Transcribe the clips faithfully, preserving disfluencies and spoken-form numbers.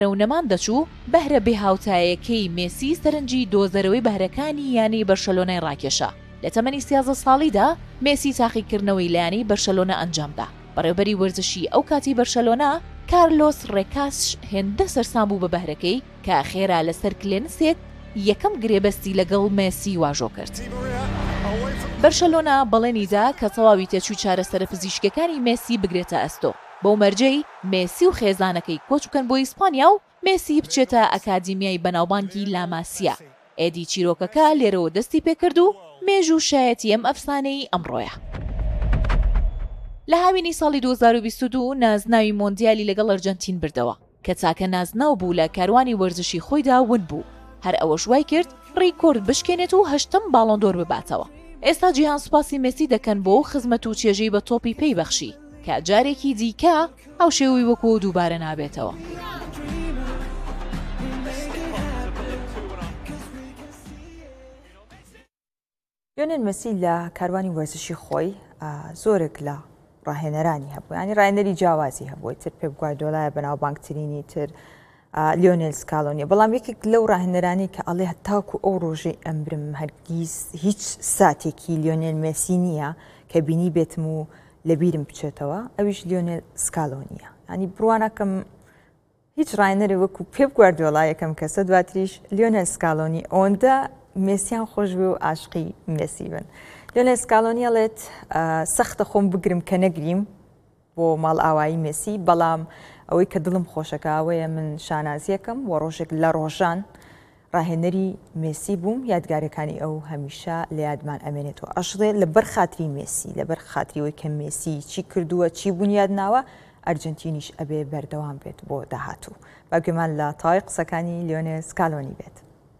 رەونەمان دەچوو بەهرە بێهاوتایەکەی مێسی سەرنجی دۆزەرەوەی بەهرەکانی یانەی بەرشەلۆنای ڕاکێشا. لە تەمەنی سیازدە ساڵیدا مێسی تاقیکردنەوەی لایەنەی بەرشەلۆنە ئەنجامدا. بەڕێوەبەری وەرزشی ئەو کاتی بەرشەلۆنا کارلۆس ڕێکاس هێندە سەرسام بوو بە بەهرەکەی کە خێرا لەسەر کلێنسێک یەکەم گرێبەستی لەگەڵ مێسی واژۆ کرد. بەرشەلۆنا بەڵێنیدا کە تەواوی تێچووی چارەسەرە پزیشکەکانی مێسی بگرێتە ئەستۆ. بەو مەرجەی مێسی و خێزانەکەی کۆچ بکەن بۆ ئیسپانیا و مێسی بچێتە ئەکادیمیای بەناوبانگی لاماسیا. ئێدی چیرۆکەکە لێرەوە دەستی پێکرد و مێژ و شایەتی ئەم ئەفسانەی ئەمڕۆیە. لە هاوینی ساڵی دوو هەزار و بیست و دوو نازناوی مۆندیالی لەگەڵ ئەرجەنتین بردەوە کە چاکە نازناو بوو لە کاروانی وەرزشی خۆیدا ون بوو. هەر ئەوەش وای کرد ڕیکۆرد بشکێنێت و هەشتم باڵۆندۆر بباتەوە. ئێستا جیهان سوپاسی مێسی دەکەن بۆ خزمەت و چێژەی بە تۆپی پێی بەخشی کە جارێکی دیکە هاوشێوی وەکو دووبارە نابێتەوە. لیۆنێل مێسی لە کاروانی وەرزشی خۆی زۆرێک لە ڕاهێنەرانی هەبوو، ینی ڕاهێنەری جیاوازی هەبووی، تر پێپ گواردیۆلایە بەناوبانگترینی، تر لیۆنێل سکالۆنیە. بەڵام یەکێک لەو ڕاهێنەرانی کە ئەڵێ هەتاکو ئەو ڕۆژەی ئەمرم هەرگیز هیچ ساتێکی لیۆنێل مێسی نییە کە بینی بێتم و لەبیرم بچێتەوە، ئەویش لیۆنێل سکالۆنیە. ینی بڕوانەکەم هیچ ڕاهێنەری وەکو پێپ گواردیۆلا یەکەم کەسە، دواتریش لیۆنێل سکالۆنی ئەوەندە مێسیان خۆش بێ و عاشقی مێسی بن. لیۆنێل سکالۆنی ئەڵێت سەختە خۆم بگرم کە نەگریم بۆ ماڵ ئاوایی مێسی، بەڵام ئەوەی کە دڵم خۆشەکە ئەوەیە من شانازیەکەم و ڕۆژێک لە ڕۆژان ڕاهێنەری مێسی بووم، یادگارەکانی ئەو هەمیشە لە یادمان ئەمێنێتەوە. ئەشڵێ لەبەر خاتری مێسی، لەبەر خاتریەوەی کە مێسی چی کردووە، چی بوونیاد ناوە، ئەرجەنتینیش ئەبێ بەردەوام بێت بۆ داهاتوو. باگوێمان لە تاوای قسەکانی لیۆنێل سکالۆنی بێت.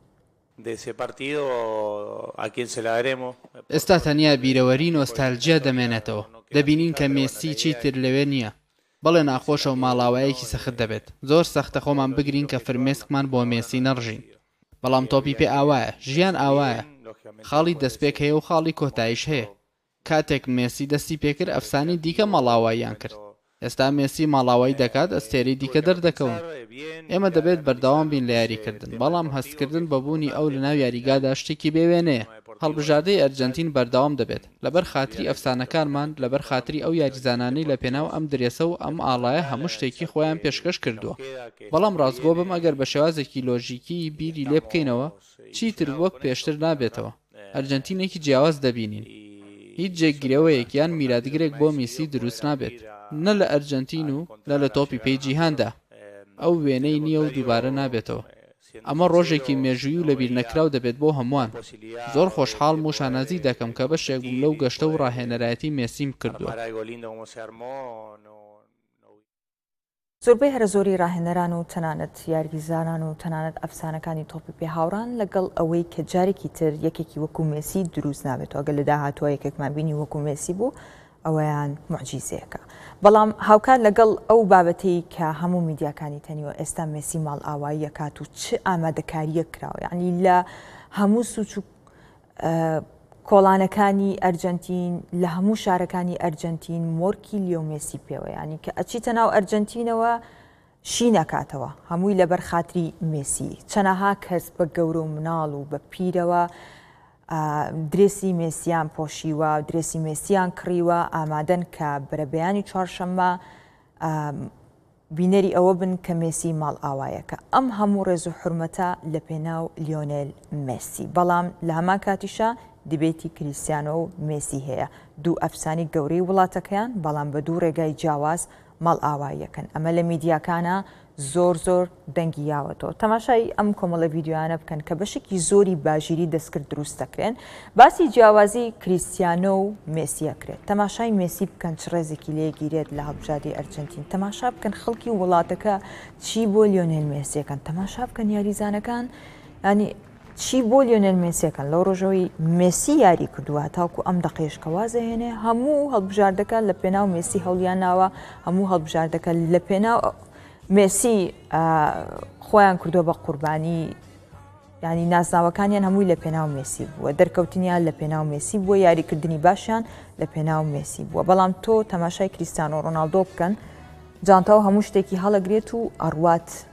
ئێستا تەنیا بیرەوەری نۆستالجیا دەمێنێتەوە، دەبینین کە مێسی چیتر لەوێ نییە. بەڵێ ناخۆشە و ماڵاوایەکی سەخت دەبێت، زۆر سەختە خۆمان بگرین کە فرمێسکمان بۆ مێسی نەڕژین. بەڵام تۆپی پێ ئاوایە، ژیان ئاوایە، خاڵی دەستپێک هەیە و خاڵی کۆتاییش هەیە. کاتێک مێسی دەستی پێکرد ئەفسانی دیکە ماڵاواییان کرد. ئێستا مێسی ماڵاوایی دەکات، ئەستێرەی دیکە دەردەکەون. ئێمە دەبێت بەردەوام بین لە یاریکردن، بەڵام هەستکردن بەبوونی ئەو لە ناو یاریگادا شتێکی بێوێنەیە. هەڵبژاردەی ئەرجەنتین بەردەوام دەبێت لەبەر خاتری ئەفسانەکانمان، لەبەر خاتری ئەو یاریزانانەی لە پێناو ئەم درێسە و ئەم ئاڵایە هەموو شتێکی خۆیان پێشکەش کردووە. بەڵام ڕاستگۆ بم ئەگەر بە شێوازێکی لۆژیکی بیری لێ بکەینەوە، چیتر وەک پێشتر نابێتەوە. ئەرجەنتینێکی جیاواز دەبینین. هیچ جێگیرەوەیەکیان میلادگرێک بۆ مێسی دروست نابێت، نە لە ئەرجەنتین و لە لە تۆپی پێی جیهاندا. ئەو وێنەی نییە و دووبارە نابێتەوە. ئەمە ڕۆژێکی مێژووی و لەبیر نەکراو دەبێت بۆ هەمووان. زۆر خۆشحاڵم و شانازی دەکەم کە بەشێک بووم لەو گەشتە و ڕاهێنەرایەتی مێسیم کردووە. زۆربەی هەرە زۆری ڕاهێنەران و تەنانەت یاریزانان و تەنانەت ئەفسانەکانی تۆپی پێ هاوڕان لەگەڵ ئەوەی کە جارێکی تر یەکێکی وەکو مێسی دروست نابێت، ئەگەر لە داهاتووە یەکێکمان بینی وەکو مێسی بوو، ئەوەیان موعجیزەیەکە. بەڵام هاوکات لەگەڵ ئەو بابەتەی کە هەموو میدیاکانی تەنیوە ئێستا مێسی ماڵ ئاوایی یەکات و چ ئامادەکاریە کراوە، یعنی لە هەموو سوچ و کۆڵانەکانی ئەرجەنتین، لە هەموو شارەکانی ئەرجەنتین مۆرکی لیۆ مێسی پێوە، ینی کە ئەچیتە ناو ئەرجەنتینەوە شی نەکاتەوە، هەمووی لەبەر خاتری مێسی. چەنەها کەس بە گەورە و مناڵ و بە پیرەوە درێسی مێسیان پۆشیوە، درێسی مێسیان کڕیوە، ئامادەن کە بەرەبەیانی چوارشەممە بینەری ئەوە بن کە مێسی ماڵ ئاوایەکە. ئەم هەموو ڕێز و حرمەتە لە پێناو لیۆنێل مێسی. بەڵام لە هەمان کاتیشە دیبێتی کریستیانۆ و مێسی هەیە، دوو ئەفسانی گەورەی وڵاتەکەیان، بەڵام بە دوو ڕێگای جیاواز ماڵ ئاواییەکەن. ئەمە لە میدیاکانە زۆر زۆر دەنگی یاوەتەوە. تەماشای ئەم کۆمەڵە ڤیدیۆیانە بکەن کە بەشێکی زۆری باژیری دەستکرد دروست دەکرێن، باسی جیاوازی کریستیانۆ و مێسیەکرێت. تەماشای مێسی بکەن چ ڕێزێکی لێگیرێت لە هەڵبژاردی ئەرجەنتین، تەماشا بکەن خەڵکی وڵاتەکە چی بۆ لیۆنێل مێسیەکەن، تەماشا بکەن یاریزانەکان ینی چی بۆ لیۆنێل مێسیەکەن. لەو ڕۆژەوەی مێسی یاری کردووە تاکو ئەم دەقێشکەوازە هێنێ، هەموو هەڵبژاردەکە لە پێناو مێسی هەوڵیان ناوە، هەموو هەڵبژاردەکە لە پێناو مێسی خۆیان کردووە بە قوربانی، ینی ناسناوەکانیان هەمووی لە پێناو مێسی بووە، دەرکەوتنیان لە پێناو مێسی بووە، یاریکردنی باشیان لە پێناو مێسی بووە. بەڵام تۆ تەماشای کریستیانۆ ڕۆناڵدۆ بکەن، جانتاو هەموو شتێکی هەڵەگرێت و ئەڕوات